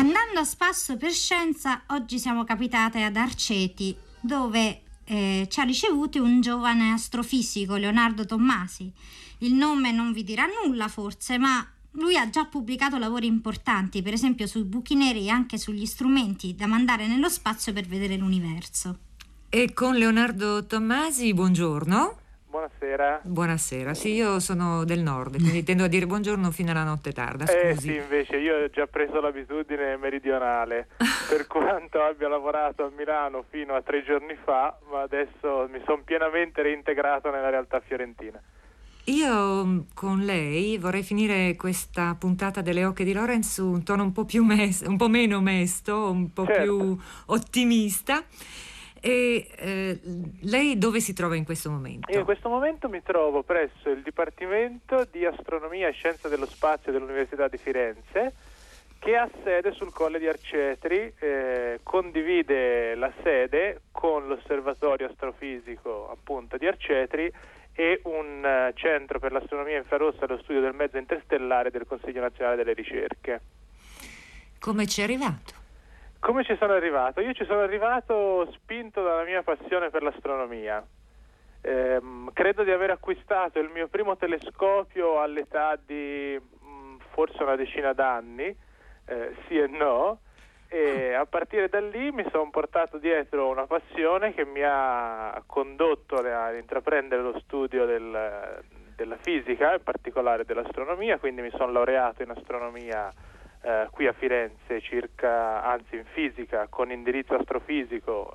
Andando a spasso per scienza, oggi siamo capitate ad Arceti, dove ci ha ricevuti un giovane astrofisico, Leonardo Tommasi. Il nome non vi dirà nulla forse, ma lui ha già pubblicato lavori importanti, per esempio sui buchi neri e anche sugli strumenti da mandare nello spazio per vedere l'universo. E con Leonardo Tommasi, buongiorno. Buonasera. Buonasera, sì, io sono del nord, quindi tendo a dire buongiorno fino alla notte tarda, scusi. Sì, invece io ho già preso l'abitudine meridionale, per quanto abbia lavorato a Milano fino a 3 giorni fa, ma adesso mi sono pienamente reintegrato nella realtà fiorentina. Io con lei vorrei finire questa puntata delle Oche di Lorenz su un tono un po' più un po' meno mesto, un po' più ottimista. E lei dove si trova in questo momento? Io in questo momento mi trovo presso il Dipartimento di Astronomia e Scienza dello Spazio dell'Università di Firenze, che ha sede sul Colle di Arcetri, condivide la sede con l'Osservatorio Astrofisico appunto di Arcetri e un centro per l'astronomia infrarossa e lo studio del mezzo interstellare del Consiglio Nazionale delle Ricerche. Come ci è arrivato? Come ci sono arrivato? Io ci sono arrivato spinto dalla mia passione per l'astronomia. Credo di aver acquistato il mio primo telescopio all'età di forse una decina d'anni, sì e no, e a partire da lì mi sono portato dietro una passione che mi ha condotto ad intraprendere lo studio della fisica, in particolare dell'astronomia, quindi mi sono laureato in astronomia qui a Firenze in fisica con indirizzo astrofisico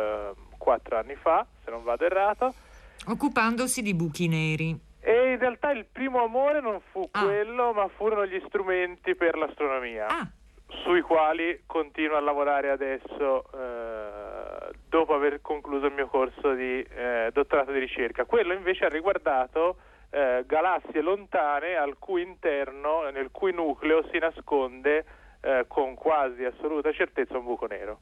4 anni fa, se non vado errato. Occupandosi di buchi neri. E in realtà il primo amore non fu quello, ma furono gli strumenti per l'astronomia, sui quali continuo a lavorare adesso dopo aver concluso il mio corso di dottorato di ricerca. Quello invece ha riguardato galassie lontane nel cui nucleo si nasconde con quasi assoluta certezza un buco nero.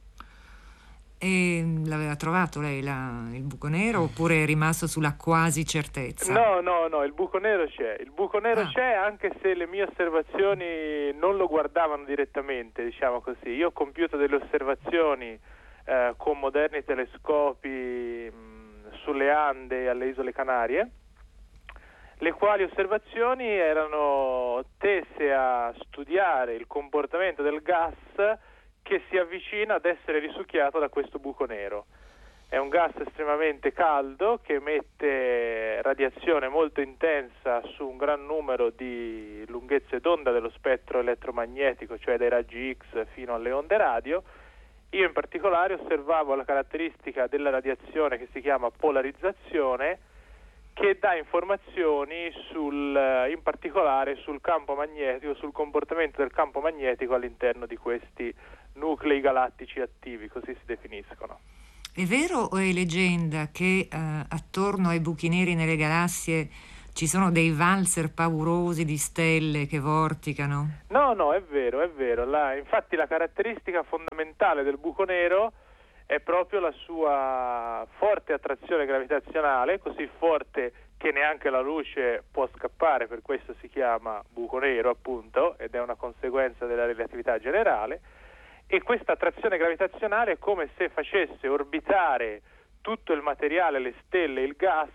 E l'aveva trovato lei il buco nero oppure è rimasto sulla quasi certezza? No, il buco nero c'è. Il buco nero c'è, anche se le mie osservazioni non lo guardavano direttamente, diciamo così. Io ho compiuto delle osservazioni con moderni telescopi sulle Ande e alle Isole Canarie, le quali osservazioni erano tese a studiare il comportamento del gas che si avvicina ad essere risucchiato da questo buco nero. È un gas estremamente caldo che emette radiazione molto intensa su un gran numero di lunghezze d'onda dello spettro elettromagnetico, cioè dai raggi X fino alle onde radio. Io in particolare osservavo la caratteristica della radiazione che si chiama polarizzazione, che dà informazioni in particolare sul campo magnetico, sul comportamento del campo magnetico all'interno di questi nuclei galattici attivi, così si definiscono. È vero o è leggenda che attorno ai buchi neri nelle galassie ci sono dei valzer paurosi di stelle che vorticano? No, è vero. Infatti la caratteristica fondamentale del buco nero è proprio la sua forte attrazione gravitazionale, così forte che neanche la luce può scappare, per questo si chiama buco nero appunto, ed è una conseguenza della relatività generale. E questa attrazione gravitazionale è come se facesse orbitare tutto il materiale, le stelle, il gas,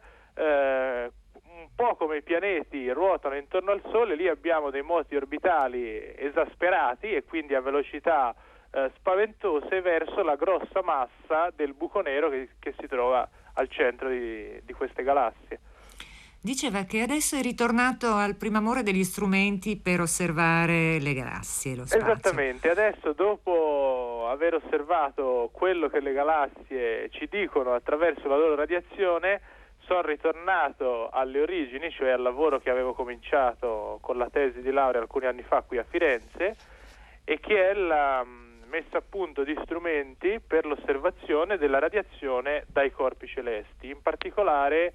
un po' come i pianeti ruotano intorno al Sole. Lì abbiamo dei moti orbitali esasperati e quindi a velocità spaventose verso la grossa massa del buco nero che si trova al centro di queste galassie. Diceva che adesso è ritornato al primo amore degli strumenti per osservare le galassie e lo spazio. Esattamente, adesso dopo aver osservato quello che le galassie ci dicono attraverso la loro radiazione, sono ritornato alle origini, cioè al lavoro che avevo cominciato con la tesi di laurea alcuni anni fa qui a Firenze, e che è la messa a punto di strumenti per l'osservazione della radiazione dai corpi celesti, in particolare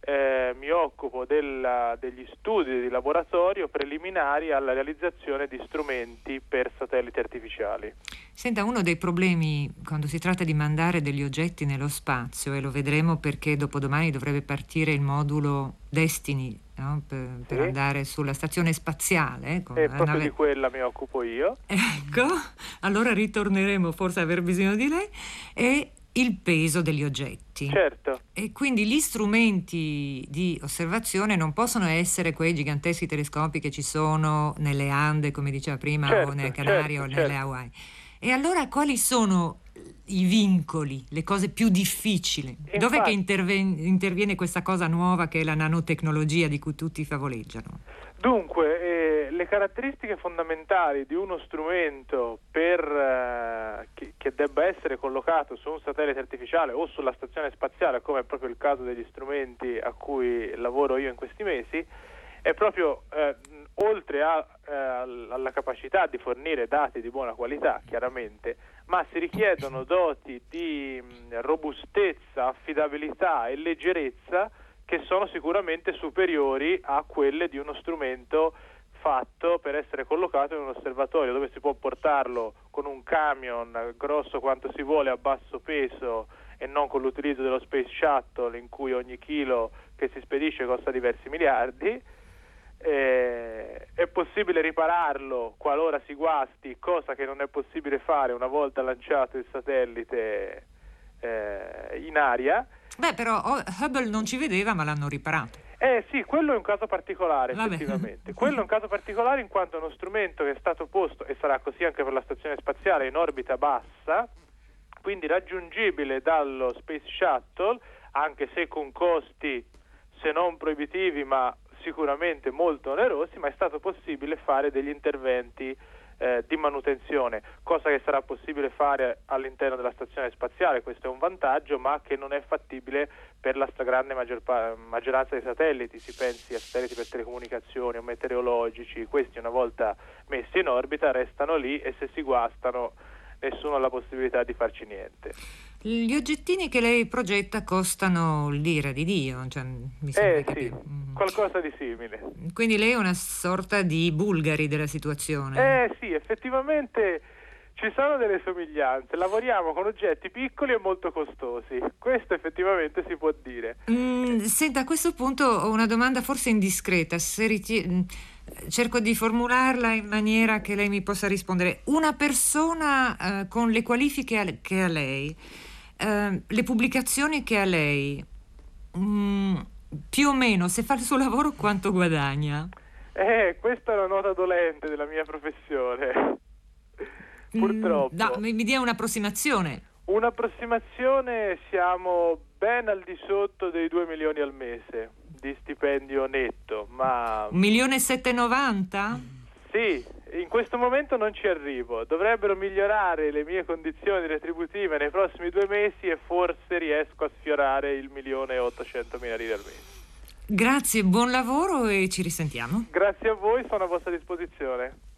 mi occupo degli studi di laboratorio preliminari alla realizzazione di strumenti per satelliti artificiali. Senta, uno dei problemi quando si tratta di mandare degli oggetti nello spazio, e lo vedremo perché dopodomani dovrebbe partire il modulo Destiny, no? per andare sulla stazione spaziale. E proprio di quella mi occupo io. Ecco, allora ritorneremo forse a aver bisogno di lei. E il peso degli oggetti. Certo. E quindi gli strumenti di osservazione non possono essere quei giganteschi telescopi che ci sono nelle Ande, come diceva prima, certo, o nelle Canarie o nelle Hawaii. E allora quali sono i vincoli, le cose più difficili? Infatti, dov'è che interviene questa cosa nuova che è la nanotecnologia di cui tutti favoleggiano? Dunque, le caratteristiche fondamentali di uno strumento che debba essere collocato su un satellite artificiale o sulla stazione spaziale, come è proprio il caso degli strumenti a cui lavoro io in questi mesi, è proprio oltre alla capacità di fornire dati di buona qualità, chiaramente, ma si richiedono doti di robustezza, affidabilità e leggerezza che sono sicuramente superiori a quelle di uno strumento fatto per essere collocato in un osservatorio, dove si può portarlo con un camion grosso quanto si vuole, a basso peso, e non con l'utilizzo dello Space Shuttle, in cui ogni chilo che si spedisce costa diversi miliardi. È possibile ripararlo qualora si guasti, cosa che non è possibile fare una volta lanciato il satellite in aria. Beh, però Hubble non ci vedeva, ma l'hanno riparato. Sì, quello è un caso particolare, effettivamente. Quello è un caso particolare in quanto è uno strumento che è stato posto, e sarà così anche per la stazione spaziale, in orbita bassa, quindi raggiungibile dallo Space Shuttle, anche se con costi, se non proibitivi, ma sicuramente molto onerosi, ma è stato possibile fare degli interventi di manutenzione, cosa che sarà possibile fare all'interno della stazione spaziale. Questo è un vantaggio, ma che non è fattibile per la stragrande maggioranza dei satelliti. Si pensi a satelliti per telecomunicazioni o meteorologici, questi una volta messi in orbita restano lì e se si guastano nessuno ha la possibilità di farci niente. Gli oggettini che lei progetta costano l'ira di Dio, cioè, mi sembra sì, qualcosa di simile. Quindi lei è una sorta di Bulgari della situazione. Sì, effettivamente ci sono delle somiglianze. Lavoriamo con oggetti piccoli e molto costosi. Questo effettivamente si può dire. Senta, a questo punto ho una domanda forse indiscreta. Cerco di formularla in maniera che lei mi possa rispondere. Una persona con le qualifiche che ha lei, le pubblicazioni che ha lei, più o meno, se fa il suo lavoro, quanto guadagna? Questa è una nota dolente della mia professione. Purtroppo. No, mi dia un'approssimazione. Un'approssimazione, siamo ben al di sotto dei 2 milioni al mese di stipendio netto, ma... 1.790.000? Sì, in questo momento non ci arrivo. Dovrebbero migliorare le mie condizioni retributive nei prossimi 2 mesi e forse riesco a sfiorare il 1.800.000 lire al mese. Grazie, buon lavoro e ci risentiamo. Grazie a voi, sono a vostra disposizione.